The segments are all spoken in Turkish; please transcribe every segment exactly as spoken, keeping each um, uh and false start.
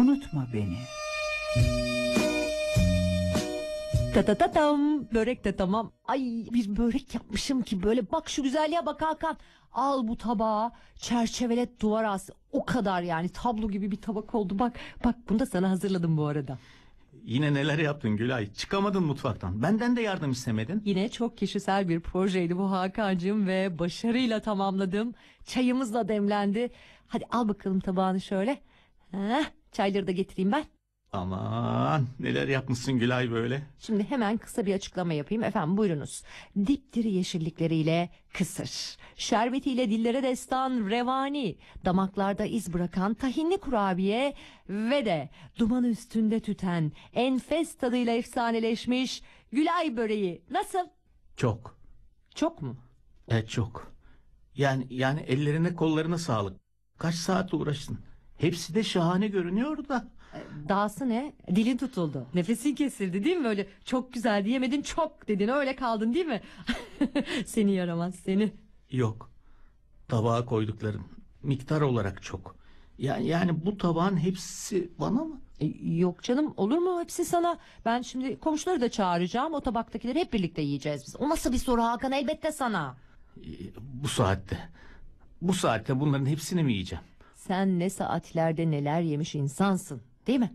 Unutma beni. Ta ta ta tam, börek de tamam. Ay, bir börek yapmışım ki böyle, bak şu güzelliğe bak Hakan. Al bu tabağı, çerçevelet, duvar as. O kadar yani, tablo gibi bir tabak oldu. Bak bak, bunu da sana hazırladım bu arada. Yine neler yaptın Gülay? Çıkamadın mutfaktan. Benden de yardım istemedin. Yine çok kişisel bir projeydi bu Hakan'cığım ve başarıyla tamamladım. Çayımız da demlendi. Hadi al bakalım tabağını şöyle. Heh, çayları da getireyim ben. Aman neler yapmışsın Gülay böyle. Şimdi hemen kısa bir açıklama yapayım. Efendim buyurunuz. Dipdiri yeşillikleriyle kısır, şerbetiyle dillere destan revani, damaklarda iz bırakan tahinli kurabiye ve de dumanı üstünde tüten enfes tadıyla efsaneleşmiş Gülay böreği. Nasıl? Çok. Çok mu? Evet çok. Yani yani ellerine kollarına sağlık. Kaç saat uğraştın? Hepsi de şahane görünüyor da. Dahası ne? Dilin tutuldu. Nefesin kesildi değil mi? Öyle çok güzel diyemedin, çok dedin, öyle kaldın değil mi? Seni yaramaz seni. Yok. Tabağa koydukların miktar olarak çok. Yani, yani bu tabağın hepsi bana mı? E, yok canım, olur mu hepsi sana? Ben şimdi komşuları da çağıracağım. O tabaktakileri hep birlikte yiyeceğiz biz. O nasıl bir soru Hakan? Elbette sana. Ee, Bu saatte. Bu saatte bunların hepsini mi yiyeceğim? Sen ne saatlerde neler yemiş insansın, değil mi?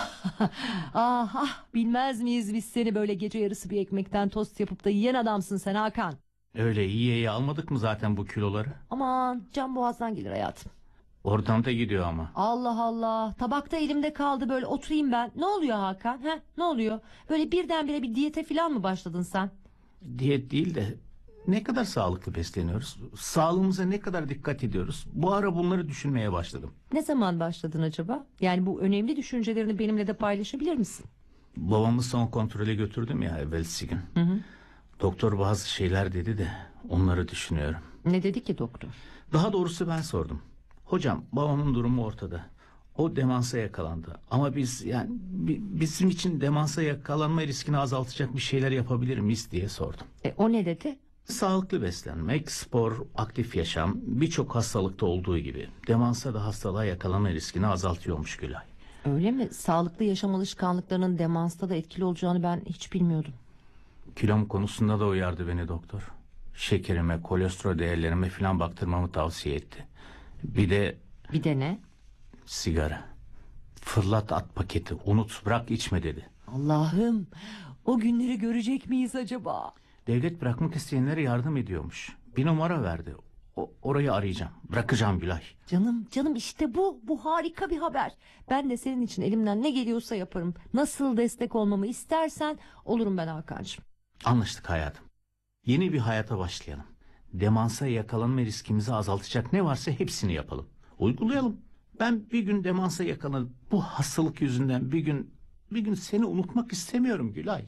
ah ah, bilmez miyiz biz seni, böyle gece yarısı bir ekmekten tost yapıp da yiyen adamsın sen Hakan. Öyle iyi iyi almadık mı zaten bu kiloları? Aman, can boğazdan gelir hayatım. Oradan da gidiyor ama. Allah Allah, tabakta elimde kaldı, böyle oturayım ben. Ne oluyor Hakan? He? Ne oluyor? Böyle birdenbire bir diyete falan mı başladın sen? Diyet değil de ne kadar sağlıklı besleniyoruz? Sağlığımıza ne kadar dikkat ediyoruz? Bu ara bunları düşünmeye başladım. Ne zaman başladın acaba? Yani bu önemli düşüncelerini benimle de paylaşabilir misin? Babamı son kontrole götürdüm ya evvelsi gün. Hı hı. Doktor bazı şeyler dedi de onları düşünüyorum. Ne dedi ki doktor? Daha doğrusu ben sordum. Hocam babamın durumu ortada. O demansa yakalandı. Ama biz yani bi- bizim için demansa yakalanma riskini azaltacak bir şeyler yapabilir miyiz diye sordum. E, o ne dedi? Sağlıklı beslenmek, spor, aktif yaşam birçok hastalıkta olduğu gibi demansa da hastalığa yakalanma riskini azaltıyormuş Gülay. Öyle mi? Sağlıklı yaşam alışkanlıklarının demansta da etkili olacağını ben hiç bilmiyordum. Kilom konusunda da uyardı beni doktor. Şekerime, kolesterol değerlerime falan baktırmamı tavsiye etti. Bir de Bir de ne? sigara. Fırlat at paketi, unut bırak içme dedi. Allah'ım, o günleri görecek miyiz acaba? Devlet bırakmak isteyenlere yardım ediyormuş. Bir numara verdi. O, orayı arayacağım. Bırakacağım Gülay. Canım canım, işte bu bu harika bir haber. Ben de senin için elimden ne geliyorsa yaparım. Nasıl destek olmamı istersen olurum ben Hakan'cığım. Anlaştık hayatım. Yeni bir hayata başlayalım. Demansa yakalanma riskimizi azaltacak ne varsa hepsini yapalım. Uygulayalım. Ben bir gün demansa yakalanıp bu hastalık yüzünden bir gün bir gün seni unutmak istemiyorum Gülay.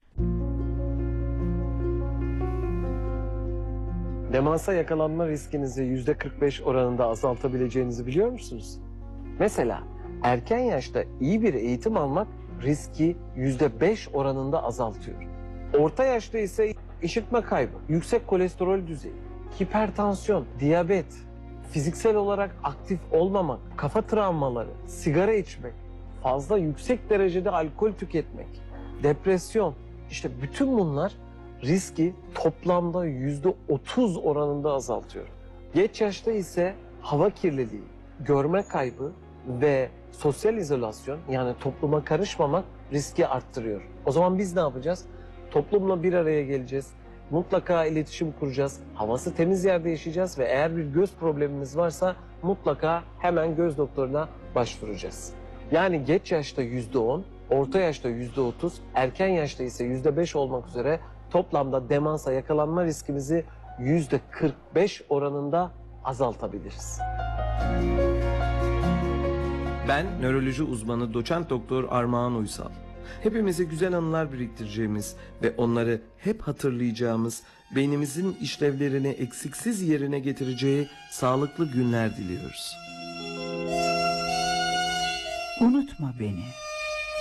Demansa yakalanma riskinizi yüzde kırk beş oranında azaltabileceğinizi biliyor musunuz? Mesela erken yaşta iyi bir eğitim almak riski yüzde beş oranında azaltıyor. Orta yaşta ise işitme kaybı, yüksek kolesterol düzeyi, hipertansiyon, diyabet, fiziksel olarak aktif olmamak, kafa travmaları, sigara içmek, fazla yüksek derecede alkol tüketmek, depresyon, işte bütün bunlar riski toplamda yüzde otuz oranında azaltıyor. Geç yaşta ise hava kirliliği, görme kaybı ve sosyal izolasyon, yani topluma karışmamak riski arttırıyor. O zaman biz ne yapacağız? Toplumla bir araya geleceğiz. Mutlaka iletişim kuracağız. Havası temiz yerde yaşayacağız ve eğer bir göz problemimiz varsa mutlaka hemen göz doktoruna başvuracağız. Yani geç yaşta yüzde on, orta yaşta yüzde otuz, erken yaşta ise yüzde beş olmak üzere toplamda demansa yakalanma riskimizi yüzde kırk beş oranında azaltabiliriz. Ben nöroloji uzmanı doçent doktor Armağan Uysal. Hepimize güzel anılar biriktireceğimiz ve onları hep hatırlayacağımız, beynimizin işlevlerini eksiksiz yerine getireceği sağlıklı günler diliyoruz. Unutma beni.